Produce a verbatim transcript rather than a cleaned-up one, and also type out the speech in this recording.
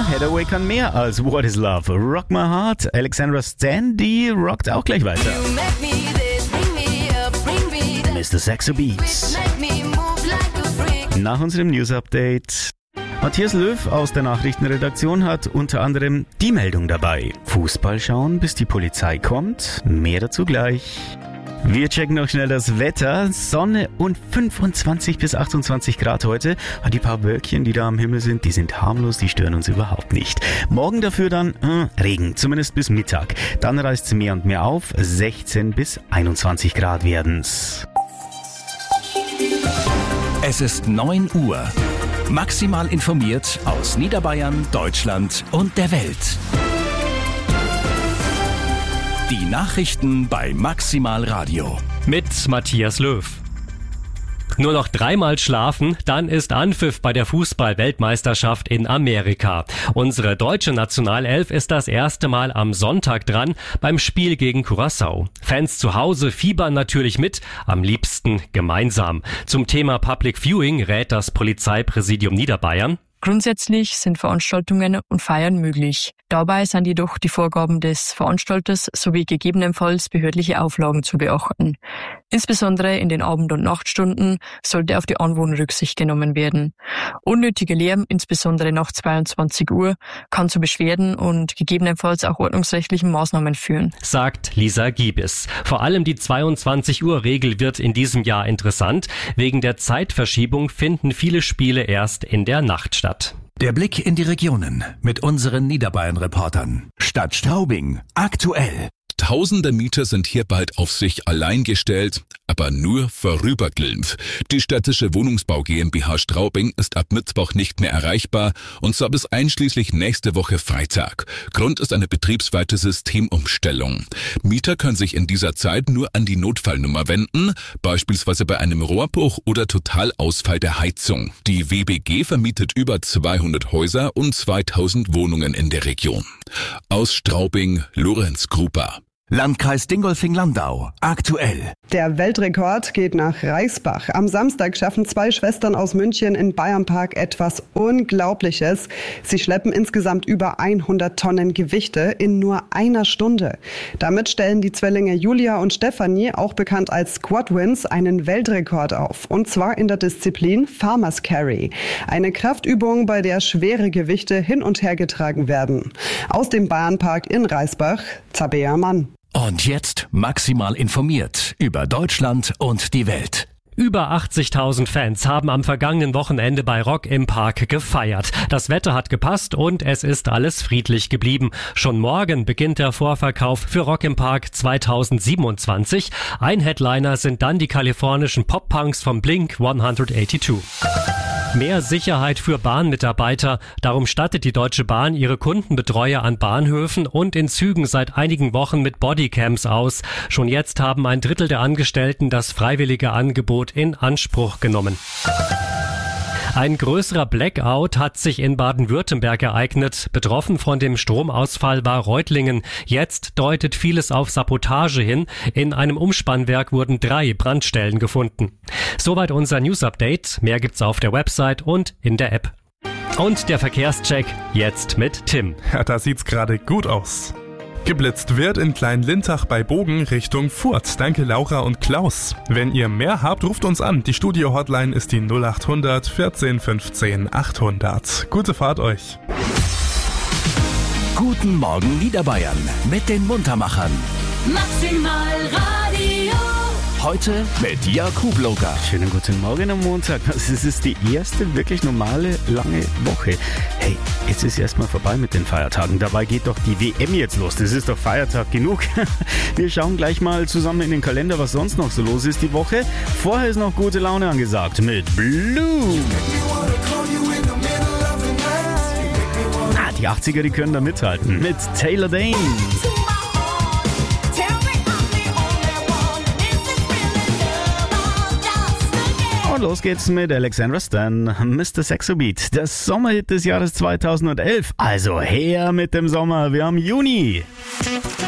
Hathaway kann mehr als What is Love. Rock My Heart. Alexandra Stan, die rockt auch gleich weiter. Mister Saxo Beats. Nach unserem News-Update. Matthias Löw aus der Nachrichtenredaktion hat unter anderem die Meldung dabei. Fußball schauen, bis die Polizei kommt. Mehr dazu gleich. Wir checken noch schnell das Wetter. Sonne und fünfundzwanzig bis achtundzwanzig Grad heute. Die paar Wölkchen, die da am Himmel sind, die sind harmlos, die stören uns überhaupt nicht. Morgen dafür dann äh, Regen, zumindest bis Mittag. Dann reißt es mehr und mehr auf. sechzehn bis einundzwanzig Grad werden's. Es ist neun Uhr. Maximal informiert aus Niederbayern, Deutschland und der Welt. Die Nachrichten bei Maximal Radio. Mit Matthias Löw. Nur noch dreimal schlafen, dann ist Anpfiff bei der Fußball-Weltmeisterschaft in Amerika. Unsere deutsche Nationalelf ist das erste Mal am Sonntag dran beim Spiel gegen Curaçao. Fans zu Hause fiebern natürlich mit, am liebsten gemeinsam. Zum Thema Public Viewing rät das Polizeipräsidium Niederbayern. Grundsätzlich sind Veranstaltungen und Feiern möglich. Dabei sind jedoch die Vorgaben des Veranstalters sowie gegebenenfalls behördliche Auflagen zu beachten. Insbesondere in den Abend- und Nachtstunden sollte auf die Anwohner Rücksicht genommen werden. Unnötiger Lärm, insbesondere nach zweiundzwanzig Uhr, kann zu Beschwerden und gegebenenfalls auch ordnungsrechtlichen Maßnahmen führen, sagt Lisa Giebis. Vor allem die zweiundzwanzig Uhr Regel wird in diesem Jahr interessant. Wegen der Zeitverschiebung finden viele Spiele erst in der Nacht statt. Der Blick in die Regionen mit unseren Niederbayern-Reportern. Stadt Straubing, aktuell. Tausende Mieter sind hier bald auf sich allein gestellt, aber nur vorübergehend. Die städtische Wohnungsbau GmbH Straubing ist ab Mittwoch nicht mehr erreichbar und zwar bis einschließlich nächste Woche Freitag. Grund ist eine betriebsweite Systemumstellung. Mieter können sich in dieser Zeit nur an die Notfallnummer wenden, beispielsweise bei einem Rohrbruch oder Totalausfall der Heizung. Die W B G vermietet über zweihundert Häuser und zweitausend Wohnungen in der Region. Aus Straubing, Lorenz Gruber. Landkreis Dingolfing-Landau, aktuell. Der Weltrekord geht nach Reisbach. Am Samstag schaffen zwei Schwestern aus München in Bayernpark etwas Unglaubliches. Sie schleppen insgesamt über hundert Tonnen Gewichte in nur einer Stunde. Damit stellen die Zwillinge Julia und Stefanie, auch bekannt als Squadwins, einen Weltrekord auf. Und zwar in der Disziplin Farmers Carry. Eine Kraftübung, bei der schwere Gewichte hin und her getragen werden. Aus dem Bayernpark in Reisbach, Tabea Mann. Und jetzt maximal informiert über Deutschland und die Welt. Über achtzigtausend Fans haben am vergangenen Wochenende bei Rock im Park gefeiert. Das Wetter hat gepasst und es ist alles friedlich geblieben. Schon morgen beginnt der Vorverkauf für Rock im Park zweitausendsiebenundzwanzig. Ein Headliner sind dann die kalifornischen Pop-Punks vom Blink hundertzweiundachtzig. Mehr Sicherheit für Bahnmitarbeiter. Darum stattet die Deutsche Bahn ihre Kundenbetreuer an Bahnhöfen und in Zügen seit einigen Wochen mit Bodycams aus. Schon jetzt haben ein Drittel der Angestellten das freiwillige Angebot in Anspruch genommen. Ein größerer Blackout hat sich in Baden-Württemberg ereignet. Betroffen von dem Stromausfall war Reutlingen. Jetzt deutet vieles auf Sabotage hin. In einem Umspannwerk wurden drei Brandstellen gefunden. Soweit unser News-Update. Mehr gibt's auf der Website und in der App. Und der Verkehrscheck jetzt mit Tim. Ja, da sieht's gerade gut aus. Geblitzt wird in Klein-Lintach bei Bogen Richtung Furth. Danke Laura und Klaus. Wenn ihr mehr habt, ruft uns an. Die Studio-Hotline ist die null acht hundert vierzehn fünfzehn achthundert. Gute Fahrt euch. Guten Morgen Niederbayern mit den Muntermachern. Maximal Radio. Heute mit Jakub Loger. Schönen guten Morgen am Montag. Es ist die erste wirklich normale, lange Woche. Hey, jetzt ist erstmal vorbei mit den Feiertagen. Dabei geht doch die W M jetzt los. Das ist doch Feiertag genug. Wir schauen gleich mal zusammen in den Kalender, was sonst noch so los ist die Woche. Vorher ist noch gute Laune angesagt mit Blue. Ah, die achtziger, die können da mithalten. Mit Taylor Dayne. Und los geht's mit Alexandra Stan, Mister Saxo Beat, der Sommerhit des Jahres zweitausendelf. Also her mit dem Sommer, wir haben Juni.